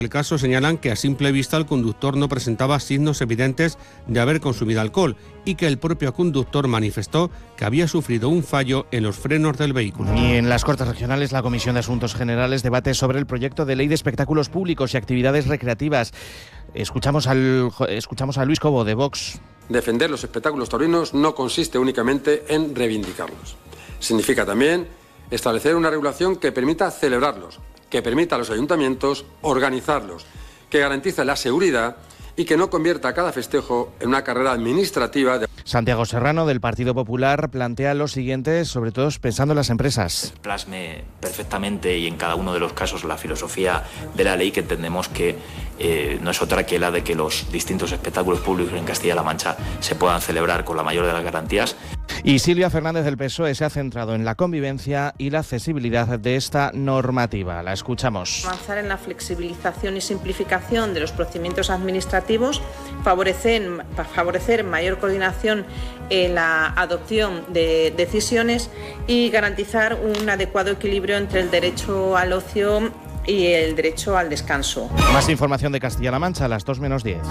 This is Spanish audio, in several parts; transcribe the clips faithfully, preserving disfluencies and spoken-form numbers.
El caso señalan que a simple vista el conductor no presentaba signos evidentes de haber consumido alcohol y que el propio conductor manifestó que había sufrido un fallo en los frenos del vehículo. Y en las Cortes Regionales, la Comisión de Asuntos Generales debate sobre el proyecto de ley de espectáculos públicos y actividades recreativas. Escuchamos, al, escuchamos a Luis Cobo, de Vox. Defender los espectáculos taurinos no consiste únicamente en reivindicarlos. Significa también establecer una regulación que permita celebrarlos, que permita a los ayuntamientos organizarlos, que garantice la seguridad y que no convierta a cada festejo en una carrera administrativa. De... Santiago Serrano, del Partido Popular, plantea lo siguiente, sobre todo pensando en las empresas. Plasme perfectamente y en cada uno de los casos la filosofía de la ley, que entendemos que eh, no es otra que la de que los distintos espectáculos públicos en Castilla-La Mancha se puedan celebrar con la mayor de las garantías. Y Silvia Fernández del P S O E se ha centrado en la convivencia y la accesibilidad de esta normativa. La escuchamos. Avanzar en la flexibilización y simplificación de los procedimientos administrativos, favorecer, favorecer mayor coordinación en la adopción de decisiones y garantizar un adecuado equilibrio entre el derecho al ocio y el derecho al descanso. Más información de Castilla-La Mancha a las dos menos diez.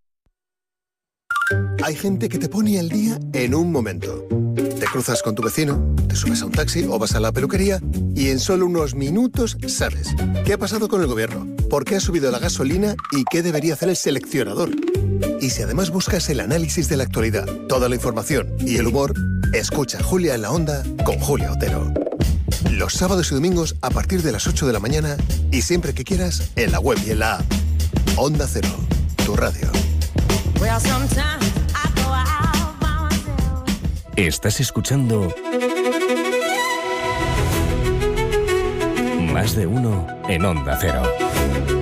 Hay gente que te pone al día en un momento. Te cruzas con tu vecino, te subes a un taxi o vas a la peluquería y en solo unos minutos sabes qué ha pasado con el gobierno, por qué ha subido la gasolina y qué debería hacer el seleccionador. Y si además buscas el análisis de la actualidad, toda la información y el humor, escucha Julia en la Onda con Julia Otero. Los sábados y domingos a partir de las ocho de la mañana y siempre que quieras en la web y en la app. Onda Cero, tu radio. Estás escuchando Más de Uno en Onda Cero.